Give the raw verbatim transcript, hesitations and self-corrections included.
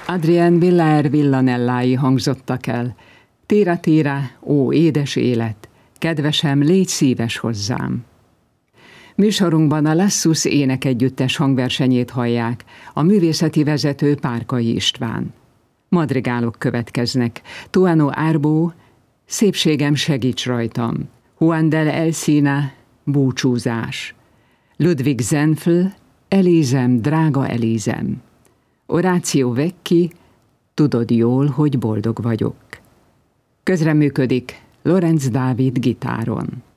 Adrien Villaer villanellái hangzottak el. Tira, tira, ó édes élet, kedvesem, légy szíves hozzám. Műsorunkban a Lassus énekegyüttes hangversenyét hallják, a művészeti vezető Párkai István. Madrigálok következnek. Tuano Árbó, Szépségem, segíts rajtam. Juan del Encina, Búcsúzás. Ludwig Zenfl, Elízem, drága Elízem. Oráció Vecchi, Tudod jól, hogy boldog vagyok. Közreműködik Lorenz Dávid gitáron.